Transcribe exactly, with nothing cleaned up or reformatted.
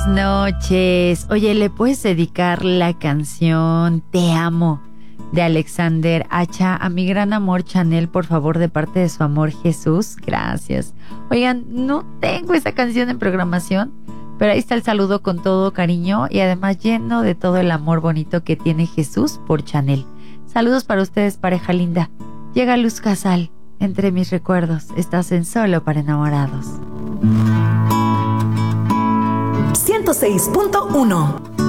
Noches. Oye, ¿le puedes dedicar la canción Te Amo de Alexander Hacha a mi gran amor Chanel, por favor, de parte de su amor Jesús? Gracias. Oigan, no tengo esa canción en programación, pero ahí está el saludo con todo cariño y además lleno de todo el amor bonito que tiene Jesús por Chanel. Saludos para ustedes, pareja linda. Llega Luz Casal, entre mis recuerdos. Estás en Solo para Enamorados. ciento seis punto uno